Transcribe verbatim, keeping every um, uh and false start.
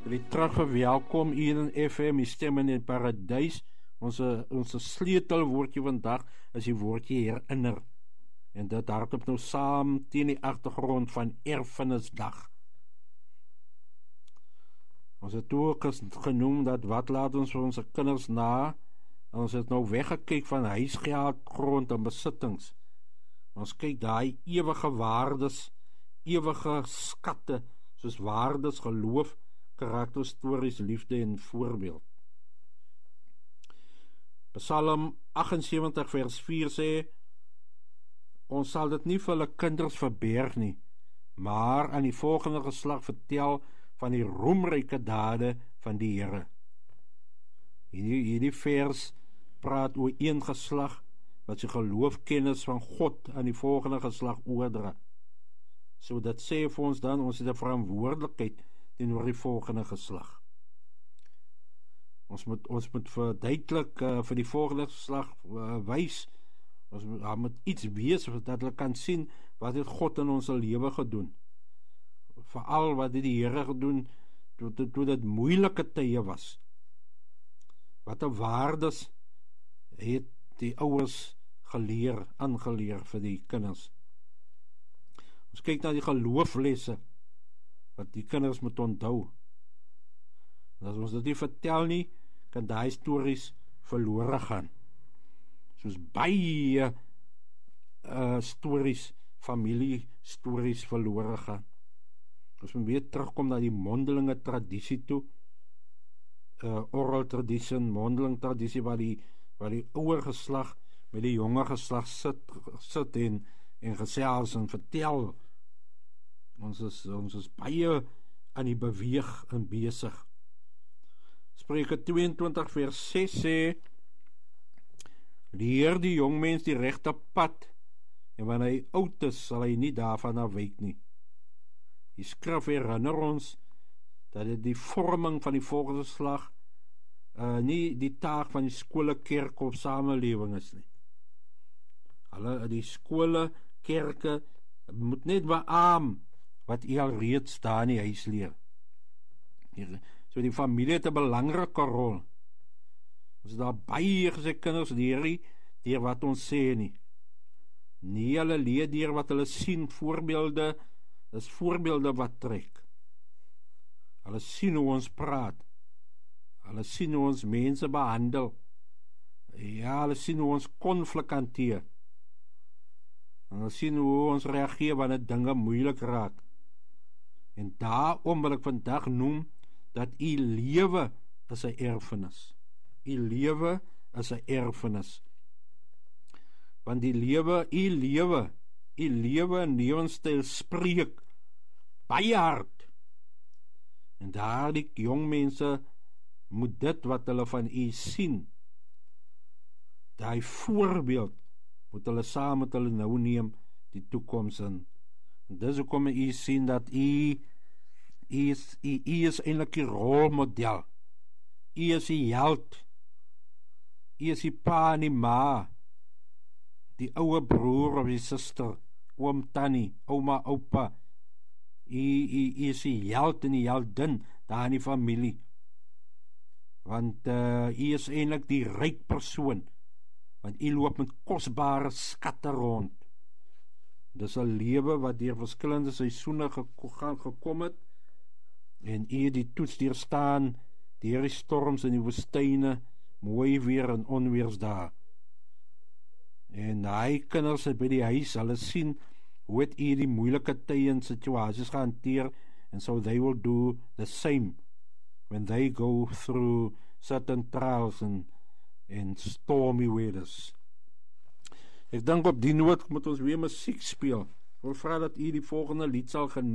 Wil jy terug verwelkom hier in F M, die stem in die paradys. Ons, ons sleutelwoordjie vandag is die woordjie herinner. En dit hardop nou saam teen die agtergrond van erfenisdag. Ons het ook genoem dat wat laat ons vir ons kinders na, en ons het nou weggekyk van huisgeld, grond en besittings. Ons kyk daai ewige waardes, ewige skatte, soos waardes, geloof, karakter, stories, liefde en voorbeeld. Psalm agtensewentig vers vier sê, ons sal dit nie vir hulle kinders verberg nie, maar aan die volgende geslag vertel van die roemryke dade van die Here. Hierdie, hierdie vers praat oor een geslag wat sy geloofkennis van God aan die volgende geslag oordra. So dit sê vir ons dan, ons het 'n verantwoordelikheid teenoor die volgende geslag. Ons moet, ons moet verduidelik uh, vir die volgende geslag uh, wys, ons moet, uh, moet iets wees, dat hulle kan sien, wat het God in ons lewe gedoen. Veral wat het die Here gedoen, toe, toe, toe dit moeilike tye was. Wat 'n waardes het die ouers geleer, aangeleer vir die kinders. Ons kyk na die gelooflesse, wat die kinders moet onthou. En as ons dit nie vertel nie, kan daai stories verlore gaan. Soos baie uh, stories, familie stories verlore gaan. Ons moet weer terugkom na die mondelinge tradisie toe, uh, oral tradition, mondeling tradisie, waar die, waar die ouer geslag met die jonge geslag sit, sit en, en gesels en vertel. Ons is, ons is baie aan die beweeg en besig. Spreuke tweeëntwintig vers ses sê, leer die jongmens die regte pad, en wanneer hy oud is, sal hy nie daarvan afwyk nie. Die skrif herinner ons dat dit die vorming van die volgende slag uh, nie die taak van die skole, kerk of samelewing is nie. Hulle, die skole, kerke moet net beaam wat jy al reeds daar in die huis leer. So die familie het 'n belangrike rol. Ons het daar baie gesê, kinders leer nie deur wat ons sê nie. Nie hulle leer deur wat hulle sien, voorbeelde, is voorbeelde wat trek. Hulle sien hoe ons praat. Hulle sien hoe ons mense behandel. Ja, hulle sien hoe ons konflik hanteer. En hulle sien hoe ons reageer wanneer dinge moeilik raak. En daarom wil ek vandag noem dat u lewe is 'n erfenis. U lewe is 'n erfenis. Want die lewe, u lewe, u lewe en lewenstyl spreek baie hard. En daar die jong mense moet dit wat hulle van u sien, daai voorbeeld, moet hulle saam met hulle nou neem die toekoms in. En dis hoekom u sien dat u u is, u, u is eintlik die rolmodel. U is die held. U is die pa en die ma, die ouwe broer of die suster, oom, tannie, ouma, oupa. U, u, u is die held en die heldin daar in die familie. Want uh, u is eintlik die ryk persoon, want u loop met kosbare skatte rond. Dis 'n lewe wat deur verskillende seisoene geko gekom het, en u die toets deurstaan, deur die storms in die woestyne, mooi weer en onweersdae. En hy kinders by die huis, hulle sien hoe het u die moeilike tye en situasies gehanteer, and so they will do the same when they go through certain trials and, and stormy weathers. Ek dink op die noot moet ons weer musiek speel. Ek wil vra dat u die volgende lied sal geniet.